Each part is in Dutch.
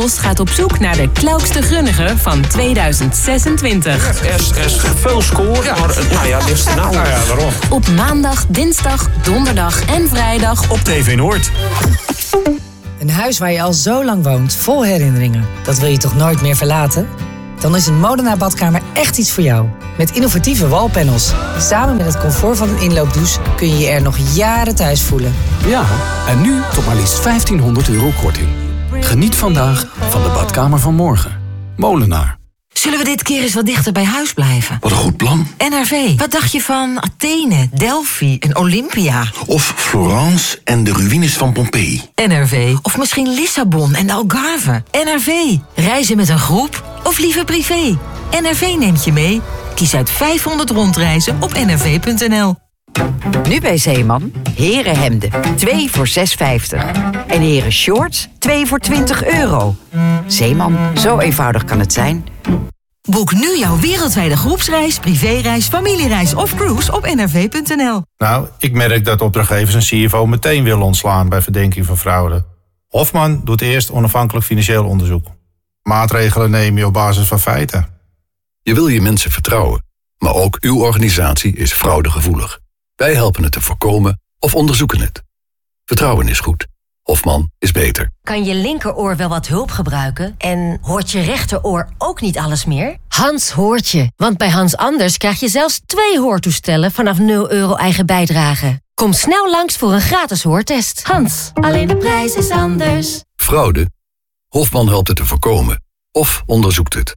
gaat op zoek naar de klaukste grunnige van 2026. Veel score, maar dit is de nou. Waarom? Op maandag, dinsdag, donderdag en vrijdag Op TV Noord. Een huis waar je al zo lang woont, vol herinneringen. Dat wil je toch nooit meer verlaten? Dan is een Molenaar badkamer echt iets voor jou. Met innovatieve wallpanels. Samen met het comfort van een inloopdouche kun je je er nog jaren thuis voelen. Ja, en nu tot maar liefst €1500 korting. Geniet vandaag van de badkamer van morgen. Molenaar. Zullen we dit keer eens wat dichter bij huis blijven? Wat een goed plan. NRV. Wat dacht je van Athene, Delphi en Olympia? Of Florence en de ruïnes van Pompeii. NRV. Of misschien Lissabon en de Algarve. NRV. Reizen met een groep of liever privé? NRV neemt je mee. Kies uit 500 rondreizen op nrv.nl. Nu bij Zeeman, herenhemden, 2 voor €6,50. En heren shorts, 2 voor €20. Zeeman, zo eenvoudig kan het zijn. Boek nu jouw wereldwijde groepsreis, privéreis, familiereis of cruise op nrv.nl. Nou, ik merk dat opdrachtgevers een CFO meteen willen ontslaan bij verdenking van fraude. Hofman doet eerst onafhankelijk financieel onderzoek. Maatregelen neem je op basis van feiten. Je wil je mensen vertrouwen, maar ook uw organisatie is fraudegevoelig. Wij helpen het te voorkomen of onderzoeken het. Vertrouwen is goed. Hofman is beter. Kan je linkeroor wel wat hulp gebruiken? En hoort je rechteroor ook niet alles meer? Hans hoort je. Want bij Hans Anders krijg je zelfs 2 hoortoestellen vanaf €0 eigen bijdrage. Kom snel langs voor een gratis hoortest. Hans, alleen de prijs is anders. Fraude? Hofman helpt het te voorkomen of onderzoekt het.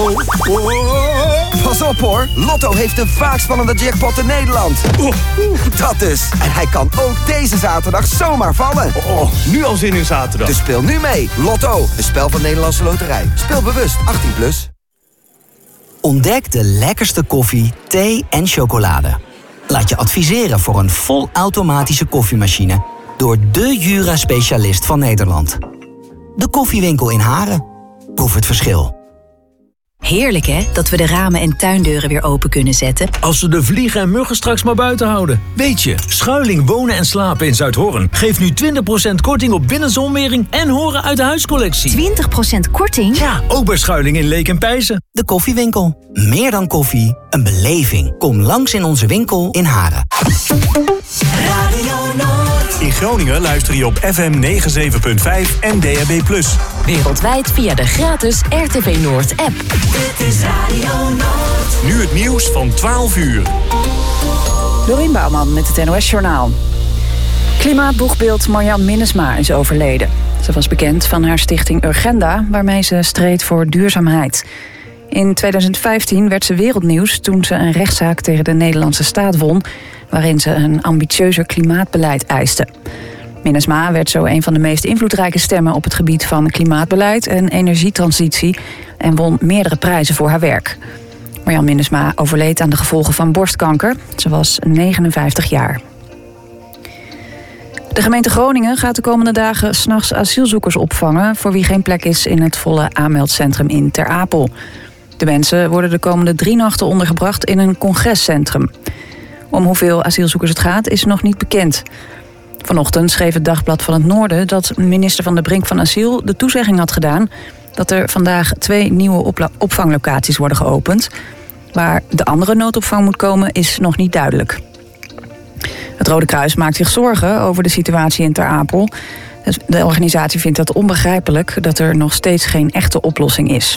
Pas op hoor, Lotto heeft de vaak spannende jackpot in Nederland. Dat dus. En hij kan ook deze zaterdag zomaar vallen. Nu al zin in zaterdag. Dus speel nu mee. Lotto, een spel van Nederlandse Loterij. Speel bewust, 18+. Ontdek de lekkerste koffie, thee en chocolade. Laat je adviseren voor een volautomatische koffiemachine door de Jura-specialist van Nederland. De Koffiewinkel in Haren. Proef het verschil. Heerlijk hè, dat we de ramen en tuindeuren weer open kunnen zetten. Als we de vliegen en muggen straks maar buiten houden. Weet je, Schuiling Wonen en Slapen in Zuidhorn geeft nu 20% korting op binnenzonwering en horen uit de huiscollectie. 20% korting? Ja, ook bij Schuiling in Leek en Pijzen. De Koffiewinkel. Meer dan koffie, een beleving. Kom langs in onze winkel in Haren. In Groningen luister je op FM 97.5 en DAB+. Wereldwijd via de gratis RTV Noord app. Dit is Radio Noord. Nu het nieuws van 12 uur. Dorien Bouwman met het NOS Journaal. Klimaatboegbeeld Marjan Minnesma is overleden. Ze was bekend van haar stichting Urgenda, waarmee ze streed voor duurzaamheid. In 2015 werd ze wereldnieuws toen ze een rechtszaak tegen de Nederlandse staat won, waarin ze een ambitieuzer klimaatbeleid eiste. Minnesma werd zo een van de meest invloedrijke stemmen op het gebied van klimaatbeleid en energietransitie en won meerdere prijzen voor haar werk. Marjan Minnesma overleed aan de gevolgen van borstkanker. Ze was 59 jaar. De gemeente Groningen gaat de komende dagen 's nachts asielzoekers opvangen voor wie geen plek is in het volle aanmeldcentrum in Ter Apel. De mensen worden de komende 3 nachten ondergebracht in een congrescentrum. Om hoeveel asielzoekers het gaat is nog niet bekend. Vanochtend schreef het Dagblad van het Noorden dat minister Van der Brink van Asiel de toezegging had gedaan dat er vandaag 2 nieuwe opvanglocaties worden geopend. Waar de andere noodopvang moet komen is nog niet duidelijk. Het Rode Kruis maakt zich zorgen over de situatie in Ter Apel. De organisatie vindt het onbegrijpelijk dat er nog steeds geen echte oplossing is.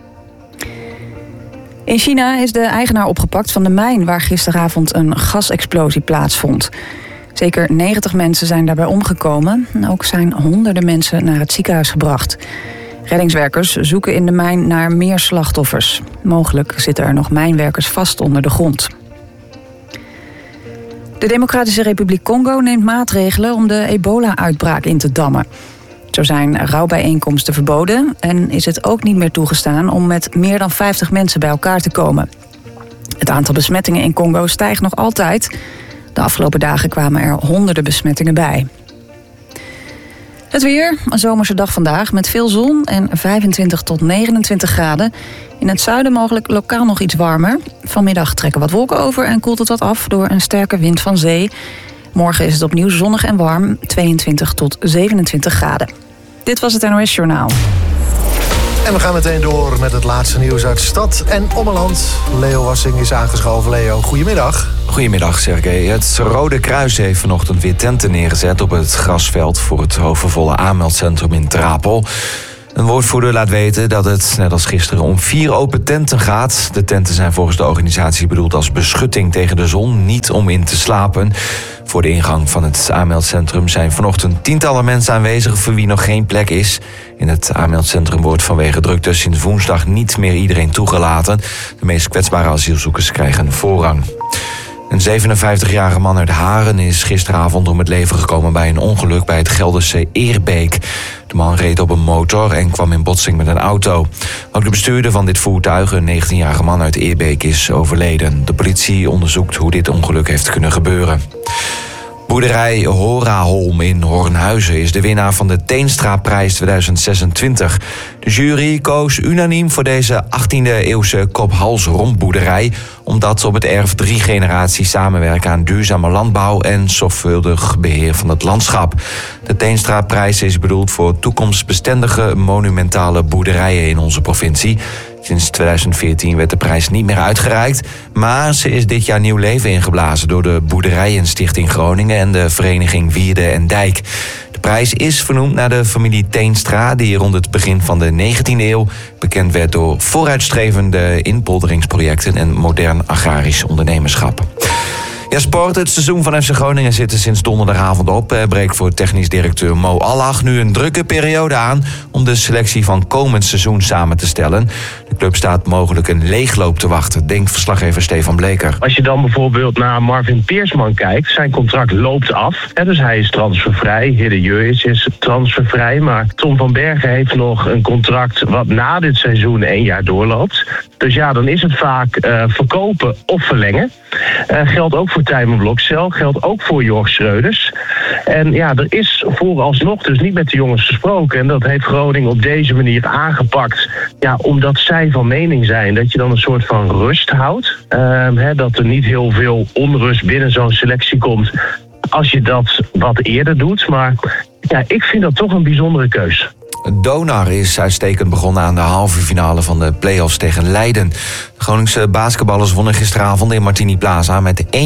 In China is de eigenaar opgepakt van de mijn waar gisteravond een gasexplosie plaatsvond. Zeker 90 mensen zijn daarbij omgekomen. Ook zijn honderden mensen naar het ziekenhuis gebracht. Reddingswerkers zoeken in de mijn naar meer slachtoffers. Mogelijk zitten er nog mijnwerkers vast onder de grond. De Democratische Republiek Congo neemt maatregelen om de ebola-uitbraak in te dammen. Zo zijn rouwbijeenkomsten verboden en is het ook niet meer toegestaan om met meer dan 50 mensen bij elkaar te komen. Het aantal besmettingen in Congo stijgt nog altijd. De afgelopen dagen kwamen er honderden besmettingen bij. Het weer, een zomerse dag vandaag met veel zon en 25 tot 29 graden. In het zuiden mogelijk lokaal nog iets warmer. Vanmiddag trekken wat wolken over en koelt het wat af door een sterke wind van zee. Morgen is het opnieuw zonnig en warm, 22 tot 27 graden. Dit was het NOS Journaal. En we gaan meteen door met het laatste nieuws uit stad en ommeland. Leo Wassing is aangeschoven. Leo, goedemiddag. Goedemiddag, Sergej. Het Rode Kruis heeft vanochtend weer tenten neergezet op het grasveld voor het overvolle aanmeldcentrum in Ter Apel. Een woordvoerder laat weten dat het, net als gisteren, om 4 open tenten gaat. De tenten zijn volgens de organisatie bedoeld als beschutting tegen de zon, niet om in te slapen. Voor de ingang van het aanmeldcentrum zijn vanochtend tientallen mensen aanwezig voor wie nog geen plek is. In het aanmeldcentrum wordt vanwege drukte sinds woensdag niet meer iedereen toegelaten. De meest kwetsbare asielzoekers krijgen voorrang. Een 57-jarige man uit Haren is gisteravond om het leven gekomen bij een ongeluk bij het Gelderse Eerbeek. De man reed op een motor en kwam in botsing met een auto. Ook de bestuurder van dit voertuig, een 19-jarige man uit Eerbeek, is overleden. De politie onderzoekt hoe dit ongeluk heeft kunnen gebeuren. Boerderij Horaholm in Hornhuizen is de winnaar van de Teenstraprijs 2026. De jury koos unaniem voor deze 18e-eeuwse kop-hals-rompboerderij, omdat ze op het erf 3 generaties samenwerken aan duurzame landbouw en zorgvuldig beheer van het landschap. De Teenstraprijs is bedoeld voor toekomstbestendige monumentale boerderijen in onze provincie. Sinds 2014 werd de prijs niet meer uitgereikt, maar ze is dit jaar nieuw leven ingeblazen door de Boerderijenstichting Groningen en de vereniging Wierde en Dijk. De prijs is vernoemd naar de familie Teenstra, die rond het begin van de 19e eeuw bekend werd door vooruitstrevende inpolderingsprojecten en modern agrarisch ondernemerschap. Ja, sport. Het seizoen van FC Groningen zit er sinds donderdagavond op. Breekt voor technisch directeur Mo Allah nu een drukke periode aan om de selectie van komend seizoen samen te stellen. De club staat mogelijk een leegloop te wachten, denkt verslaggever Stefan Bleker. Als je dan bijvoorbeeld naar Marvin Peersman kijkt, zijn contract loopt af. Dus hij is transfervrij. Hidde Jurjes is transfervrij. Maar Tom van Bergen heeft nog een contract wat na dit seizoen 1 jaar doorloopt. Dus ja, dan is het vaak verkopen of verlengen. Geldt ook voor Tijmen Blokcel, geldt ook voor Jorg Schreuders. En ja, er is vooralsnog dus niet met de jongens gesproken. En dat heeft Groningen op deze manier aangepakt. Ja, omdat zij van mening zijn dat je dan een soort van rust houdt. Dat er niet heel veel onrust binnen zo'n selectie komt als je dat wat eerder doet. Maar ja, ik vind dat toch een bijzondere keus. Donar is uitstekend begonnen aan de halve finale van de play-offs tegen Leiden. De Groningse basketballers wonnen gisteravond in Martini Plaza met 91-68.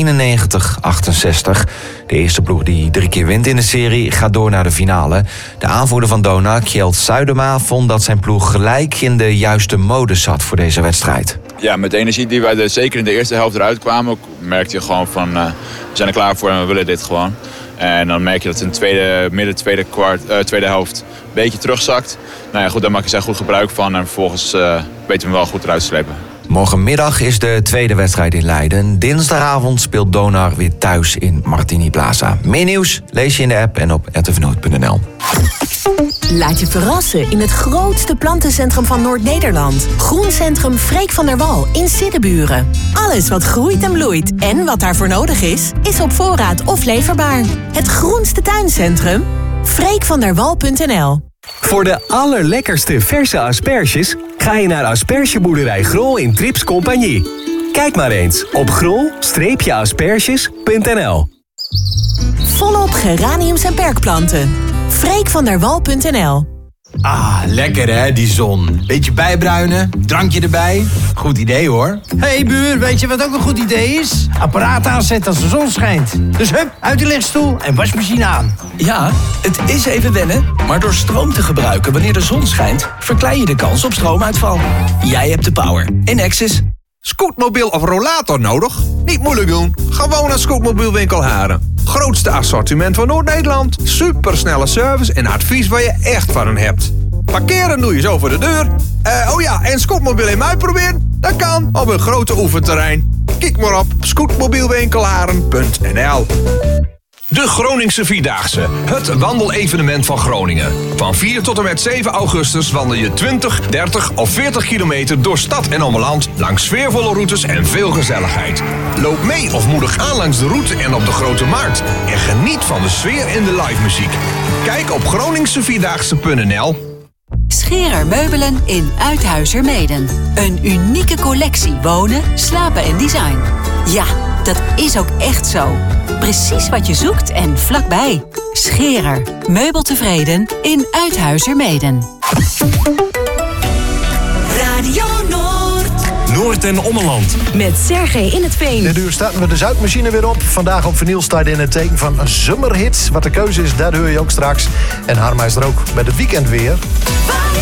De eerste ploeg die 3 keer wint in de serie gaat door naar de finale. De aanvoerder van Donar, Kjeld Zuidema, vond dat zijn ploeg gelijk in de juiste modus zat voor deze wedstrijd. Ja, met de energie die wij er zeker in de eerste helft eruit kwamen, merkte je gewoon van we zijn er klaar voor en we willen dit gewoon. En dan merk je dat in de tweede helft een beetje terugzakt. Nou ja, goed, daar maken zij goed gebruik van en vervolgens weten we hem wel goed eruit te slepen. Morgenmiddag is de tweede wedstrijd in Leiden. Dinsdagavond speelt Donar weer thuis in Martini Plaza. Meer nieuws lees je in de app en op rtvnoord.nl. Laat je verrassen in het grootste plantencentrum van Noord-Nederland. Groencentrum Freek van der Wal in Siddeburen. Alles wat groeit en bloeit en wat daarvoor nodig is op voorraad of leverbaar. Het groenste tuincentrum? freekvanderwal.nl. Voor de allerlekkerste verse asperges ga je naar Aspergeboerderij Grol in Trips Compagnie. Kijk maar eens op grol-asperges.nl. Volop geraniums en perkplanten. freekvanderwal.nl. Ah, lekker hè, die zon. Beetje bijbruinen, drankje erbij. Goed idee hoor. Hey buur, weet je wat ook een goed idee is? Apparaat aanzetten als de zon schijnt. Dus hup, uit de lichtstoel en wasmachine aan. Ja, het is even wennen, maar door stroom te gebruiken wanneer de zon schijnt, verklein je de kans op stroomuitval. Jij hebt de power. Enexis. Scootmobiel of rollator nodig? Niet moeilijk doen. Gewoon naar Scootmobielwinkel Haren. Grootste assortiment van Noord-Nederland. Supersnelle service en advies waar je echt van hebt. Parkeren doe je zo voor de deur. En Scootmobiel in mij proberen? Dat kan op een grote oefenterrein. Kijk maar op scootmobielwinkelharen.nl. De Groningse Vierdaagse, het wandelevenement van Groningen. Van 4 tot en met 7 augustus wandel je 20, 30 of 40 kilometer door stad en ommeland, langs sfeervolle routes en veel gezelligheid. Loop mee of moedig aan langs de route en op de Grote Markt. En geniet van de sfeer en de live muziek. Kijk op groningsevierdaagse.nl. Scherer Meubelen in Uithuizermeeden. Een unieke collectie wonen, slapen en design. Ja, dat is ook echt zo. Precies wat je zoekt en vlakbij. Scherer. Meubeltevreden in Uithuizermeeden. Noord- en Ommeland. Met Sergej in het Veen. Dit uur starten we de Zuidmachine weer op. Vandaag op vinylstart in het teken van een zomerhit. Wat de keuze is, dat hoor je ook straks. En Harma is er ook met het weekend weer.